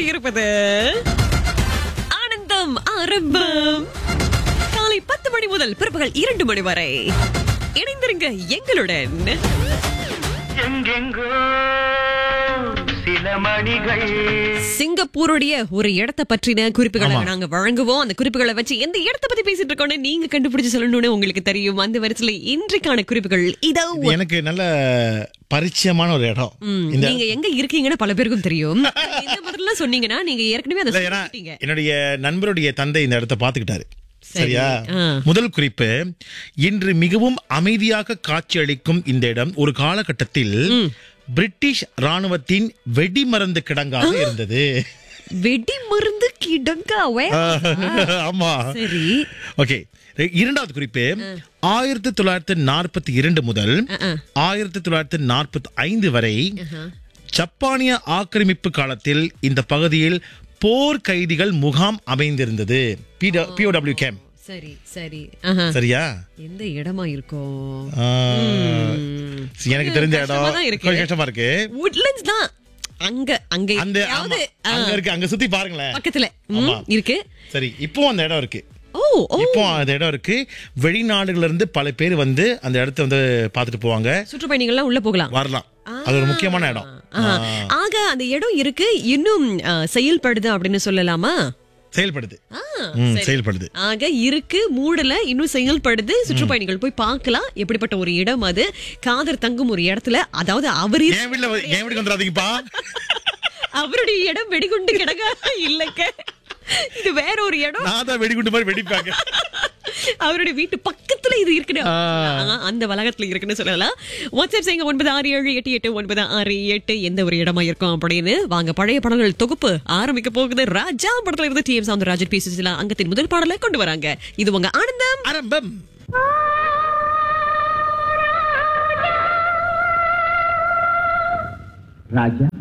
இருப்பது ஆனந்தம் ஆரம்பம். காலை 10 மணி முதல் பிற்பகல் 2 மணி வரை இணைந்திருங்க எங்களுடன். எங்கெங்கோ சில மணிகள். சிங்கப்பூருடைய ஒரு இடத்தை பற்றின குறிப்புகளை நாங்க வழங்குவோம். அந்த குறிப்புகளை வச்சு எந்த இடத்தை பத்தி பேசிட்டு இருக்கோம்னு நீங்க கண்டுபிடிச்சு சொல்லணும்னு உங்களுக்கு தெரியும். அந்த வரிசையில இன்றைக்கான குறிப்புகள் இதோ. எனக்கு நல்ல பரிச்சயமான ஒரு இடம். நீங்க எங்க இருக்கீங்கன்னு பல பேருக்கும் தெரியும். இந்த மாதிரிலாம் சொன்னீங்கன்னா நீங்க ஏற்கனவே அதை சொல்லிட்டீங்க. என்னுடைய நண்பருடைய தந்தை இந்த இடத்தை பாத்துக்கிட்டாரு. சரியா? முதல் குறிப்பு, இன்று மிகவும் அமைதியாக காட்சியளிக்கும் இந்த இடம் ஒரு காலகட்டத்தில் பிரிட்டிஷ் ராணுவத்தின் வெடிமருந்து கிடங்காக இருந்தது. வெடிமருந்து கிடங்காவே? ஆமா. சரி, ஓகே. இரண்டாவது குறிப்பு, 1942 முதல் 1945 வரை ஜப்பானிய ஆக்கிரமிப்பு காலத்தில் இந்த பகுதியில் போர் கைதிகள் முகாம் அமைந்திருந்தது. POW camp. சரி சரி. சரியா? எந்த இடமா இருக்கும்? எனக்கு தெரிஞ்ச இடம் கொஞ்சம் கஷ்டமா இருக்கு. Woodlands தான். அங்க அங்க அந்த அங்க இருக்கு. அங்க சுத்தி பாருங்களேன், பக்கத்துல இருக்கு. சரி, இப்போ அந்த இடம் இருக்கு. இப்போ அந்த இடம் இருக்கு. வெளிநாடுகள்ல இருந்து பல பேர் வந்து அந்த இடத்தை வந்து பாத்துட்டு போவாங்க. சுற்றுப்பயணிகள்லாம் உள்ள போகலாம், வரலாம். அது ஒரு முக்கியமான இடம். ஆக அந்த இடம் இருக்கு, இன்னும் செயல்படுது அப்படின்னு சொல்லலாமா? செயல்படுது. செயல்படுது. ஆக இருக்கு, மூடல, இன்னும் செயல்படுது. சுற்றுப்பயணிகள் போய் பார்க்கலாம் எப்படிப்பட்ட ஒரு இடம் அது. காதர் தங்கும் ஒரு இடத்துல, அதாவது அவர் என் வீட்டுக்கு வந்துடாதீங்கப்பா. அவருடைய இடம் வெடிகுண்டு கிடங்க இல்லங்க, இது வேற ஒரு இடம். நான் தான் வெடிகுண்டு மாதிரி வெடிப்பாங்க. அவருடைய வீட்டு பக்கத்துல இது இருக்கு, அந்த வளாகத்துல இருக்குன்னு சொல்லலாம். வாட்ஸ்அப் செய்யுங்க 96788968 எந்த ஒரு இடமா இருக்கும் அப்படின்னு. வாங்க, பழைய படங்கள் தொகுப்பு ஆரம்பிக்க போகுது. ராஜா படத்துல இருந்து TM சௌந்தரராஜன் பேசிக்கலாம். அங்கத்தின் முதல் பாடலை கொண்டு வராங்க. இது உங்க ஆனந்தம் ஆரம்பம். ராஜா